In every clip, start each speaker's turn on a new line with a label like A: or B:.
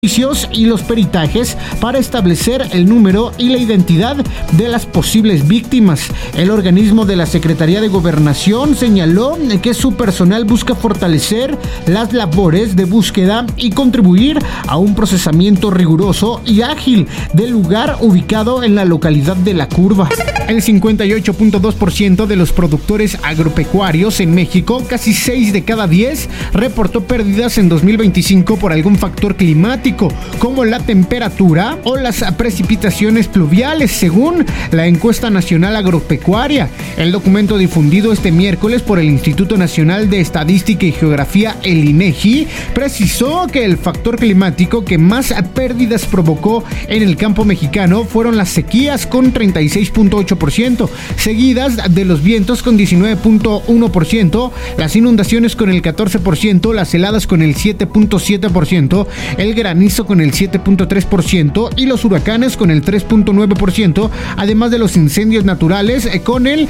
A: y los peritajes para establecer el número y la identidad de las posibles víctimas. El organismo de la Secretaría de Gobernación señaló que su personal busca fortalecer las labores de búsqueda y contribuir a un procesamiento riguroso y ágil del lugar ubicado en la localidad de La Curva. El 58.2% de los productores agropecuarios en México, casi 6 de cada 10, reportó pérdidas en 2025 por algún factor climático, como la temperatura o las precipitaciones pluviales, según la encuesta nacional agropecuaria. El documento difundido este miércoles por el Instituto Nacional de Estadística y Geografía, el INEGI, precisó que el factor climático que más pérdidas provocó en el campo mexicano fueron las sequías con 36.8%, seguidas de los vientos con 19.1%, las inundaciones con el 14%, las heladas con el 7.7%, el granizo con el 7.3% y los huracanes con el 3.9%, además de los incendios naturales con el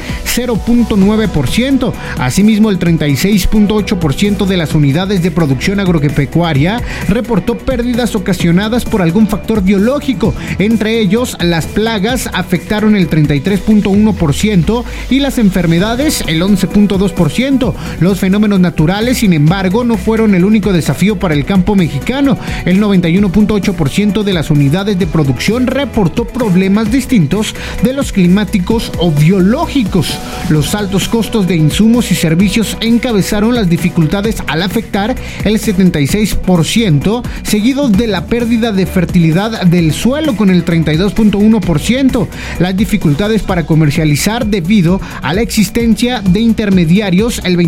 A: 0.9%. Asimismo, el 36.8% de las unidades de producción agropecuaria reportó pérdidas ocasionadas por algún factor biológico. Entre ellos, las plagas afectaron el 33.1% y las enfermedades el 11.2%. Los fenómenos naturales, sin embargo, no fueron el único desafío para el campo mexicano. El 91.8% de las unidades de producción reportó problemas distintos de los climáticos o biológicos. Los altos costos de insumos y servicios encabezaron las dificultades al afectar el 76%, seguidos de la pérdida de fertilidad del suelo con el 32.1%, las dificultades para comercializar debido a la existencia de intermediarios el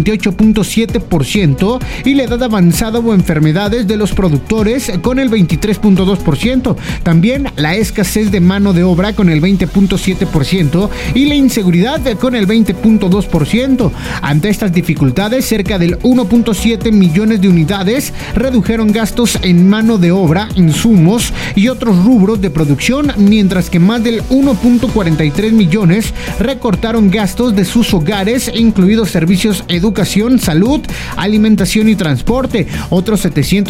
A: 28.7% y la edad avanzada o enfermedades de los productores con el 23.2%, también la escasez de mano de obra con el 20.7% y la inseguridad con el 20.2%. Ante estas dificultades, cerca del 1.7 millones de unidades redujeron gastos en mano de obra, insumos y otros rubros de producción, mientras que más del 1.43 millones recortaron gastos de sus hogares, incluidos servicios, educación, salud, alimentación y transporte. Otros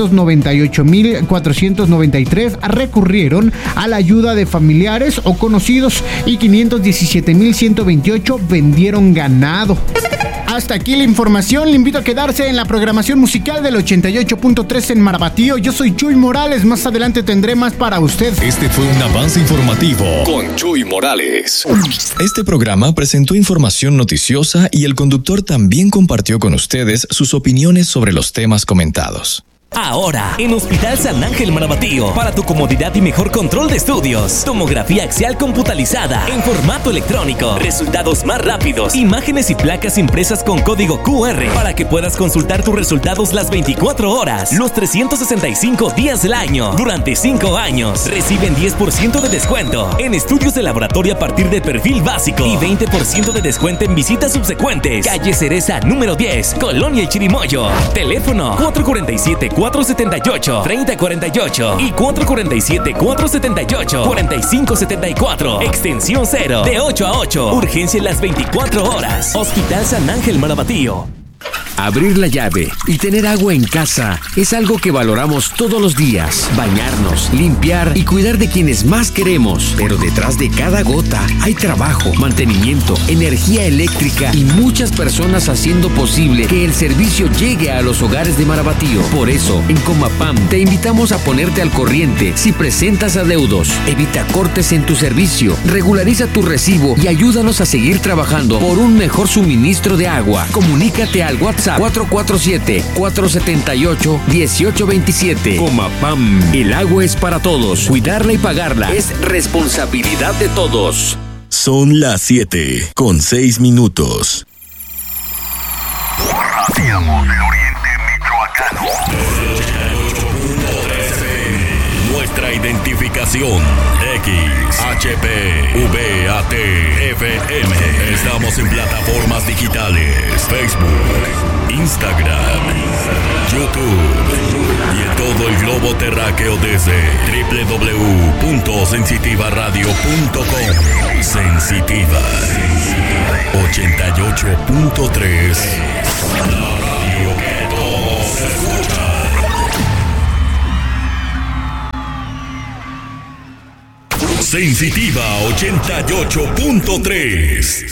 A: 798.493 recurrieron a la ayuda de familiares o conocidos y 517.128 vendieron ganado. Hasta aquí la información. Le invito a quedarse en la programación musical del 88.3 en Marbatío. Yo soy Chuy Morales. Más adelante tendré más para usted.
B: Este fue un avance informativo con Chuy Morales. Este programa presentó información noticiosa y el conductor también compartió con ustedes sus opiniones sobre los temas comentados.
C: Ahora, en Hospital San Ángel Marabatío, para tu comodidad y mejor control de estudios. Tomografía axial computalizada en formato electrónico. Resultados más rápidos. Imágenes y placas impresas con código QR para que puedas consultar tus resultados las 24 horas, los 365 días del año. Durante 5 años, reciben 10% de descuento en estudios de laboratorio a partir de perfil básico y 20% de descuento en visitas subsecuentes. Calle Cereza, número 10, Colonia Chirimoyo. Teléfono 447-478-3048 y 447-478-4574. Extensión 0, de 8 a 8. Urgencia en las 24 horas. Hospital San Ángel Marabatío.
D: Abrir la llave y tener agua en casa es algo que valoramos todos los días. Bañarnos, limpiar y cuidar de quienes más queremos. Pero detrás de cada gota hay trabajo, mantenimiento, energía eléctrica y muchas personas haciendo posible que el servicio llegue a los hogares de Marabatío. Por eso, en Comapam te invitamos a ponerte al corriente si presentas adeudos. Evita cortes en tu servicio, regulariza tu recibo y ayúdanos a seguir trabajando por un mejor suministro de agua. Comunícate al WhatsApp 447-478-1827. Comapam, el agua es para todos. Cuidarla y pagarla es responsabilidad de todos.
B: Son las 7:06.
E: Radio del Oriente Michoacano.
B: Nuestra identificación XHP VAT FM. Estamos en plataformas digitales: Facebook, Instagram, YouTube y en todo el globo terráqueo desde www.sensitivaradio.com. Sensitiva 88.3. La radio que todos escuchan.
F: Sensitiva 88.3.